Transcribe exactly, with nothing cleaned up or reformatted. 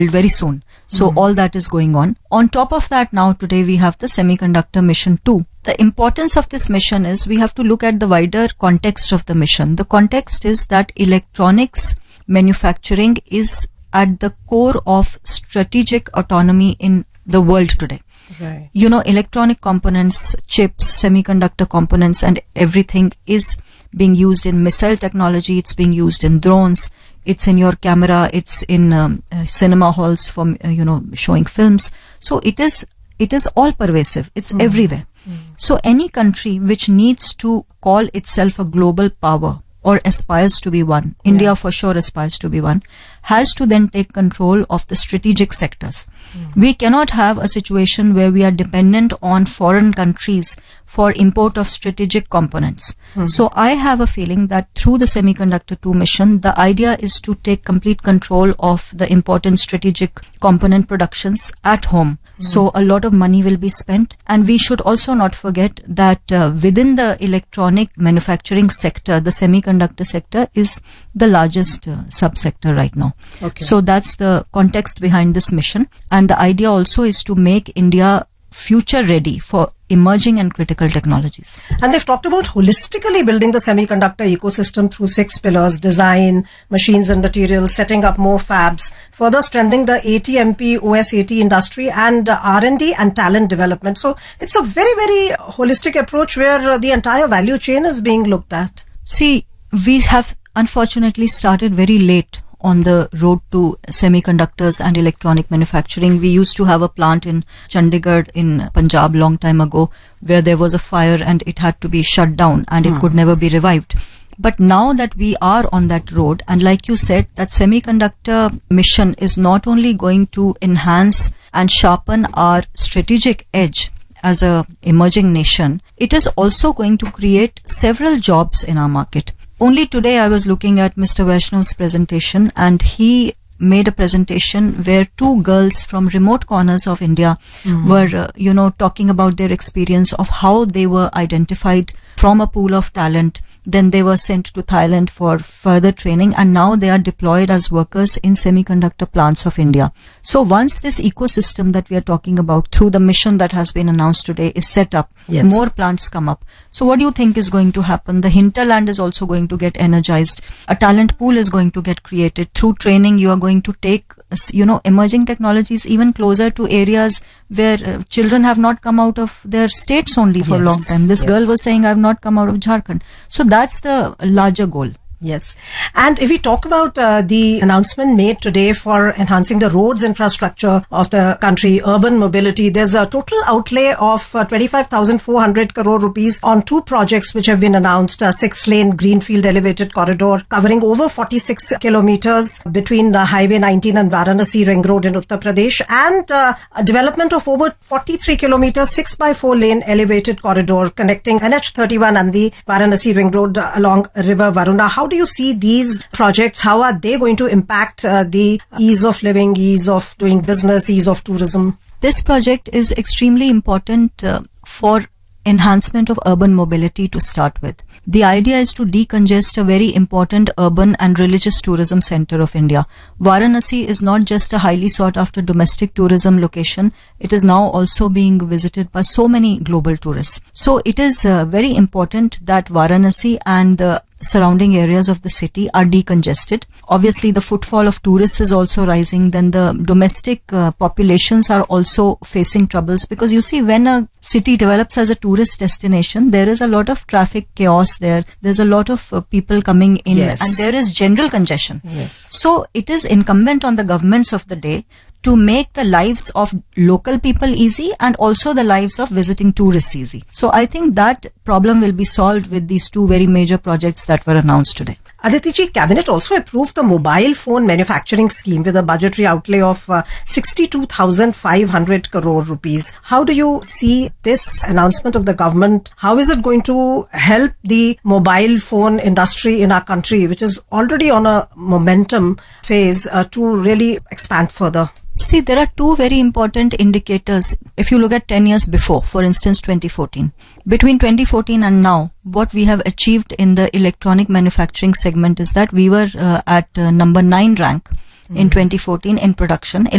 very soon. So mm-hmm. all that is going on. On top of that, now today we have the Semiconductor Mission two. The importance of this mission is we have to look at the wider context of the mission. The context is that electronics manufacturing is at the core of strategic autonomy in the world today. Right. You know, electronic components, chips, semiconductor components and everything is being used in missile technology. It's being used in drones. It's in your camera. It's in um, uh, cinema halls for, uh, you know, showing films. So it is, it is all pervasive. It's mm. everywhere. Mm. So any country which needs to call itself a global power or aspires to be one, yeah. India for sure aspires to be one, has to then take control of the strategic sectors. Mm. We cannot have a situation where we are dependent on foreign countries for import of strategic components. Mm. So I have a feeling that through the Semiconductor two mission, the idea is to take complete control of the important strategic component productions at home. Mm. So a lot of money will be spent, and we should also not forget that uh, within the electronic manufacturing sector, the semiconductor sector is the largest uh, subsector right now. Okay. So that's the context behind this mission, and the idea also is to make India future ready for emerging and critical technologies. And they've talked about holistically building the semiconductor ecosystem through six pillars: design, machines and materials, setting up more fabs, further strengthening the A T M P, O S A T industry, and uh, R and D and talent development. So it's a very, very holistic approach where uh, the entire value chain is being looked at. See, we have unfortunately started very late on the road to semiconductors and electronic manufacturing. We used to have a plant in Chandigarh in Punjab long time ago where there was a fire and it had to be shut down and hmm. it could never be revived. But now that we are on that road, and like you said, that semiconductor mission is not only going to enhance and sharpen our strategic edge as a emerging nation, it is also going to create several jobs in our market. Only today I was looking at Mister Vaishnav's presentation, and he made a presentation where two girls from remote corners of India mm. were, uh, you know, talking about their experience of how they were identified from a pool of talent. Then they were sent to Thailand for further training, and now they are deployed as workers in semiconductor plants of India. So once this ecosystem that we are talking about through the mission that has been announced today is set up, yes. more plants come up. So what do you think is going to happen? The hinterland is also going to get energized. A talent pool is going to get created. Through training, you are going to take, you know, emerging technologies even closer to areas where uh, children have not come out of their states only for yes. a long time. This yes. girl was saying, I have not come out of Jharkhand. So that's the larger goal. Yes. And if we talk about uh, the announcement made today for enhancing the roads infrastructure of the country, urban mobility, there's a total outlay of uh, twenty-five thousand four hundred crore rupees on two projects which have been announced. A six-lane greenfield elevated corridor covering over forty-six kilometers between uh, Highway nineteen and Varanasi Ring Road in Uttar Pradesh, and uh, a development of over forty-three kilometers six by four lane elevated corridor connecting N H thirty-one and the Varanasi Ring Road uh, along River Varuna. How do you see these projects? How are they going to impact uh, the ease of living, ease of doing business, ease of tourism? This project is extremely important uh, for enhancement of urban mobility to start with. The idea is to decongest a very important urban and religious tourism center of India. Varanasi is not just a highly sought after domestic tourism location, it is now also being visited by so many global tourists. So it is uh, very important that Varanasi and the surrounding areas of the city are decongested. Obviously, the footfall of tourists is also rising. Then the domestic uh, populations are also facing troubles, because you see, when a city develops as a tourist destination, there is a lot of traffic chaos there. There's a lot of uh, people coming in, yes. and there is general congestion. Yes. So it is incumbent on the governments of the day to make the lives of local people easy and also the lives of visiting tourists easy. So I think that problem will be solved with these two very major projects that were announced today. Aditi ji, Cabinet also approved the mobile phone manufacturing scheme with a budgetary outlay of uh, sixty-two thousand five hundred crore rupees. How do you see this announcement of the government? How is it going to help the mobile phone industry in our country, which is already on a momentum phase, uh, to really expand further? See, there are two very important indicators. If you look at ten years before, for instance, twenty fourteen. Between twenty fourteen and now, what we have achieved in the electronic manufacturing segment is that we were uh, at uh, number nine rank mm-hmm. in twenty fourteen in production.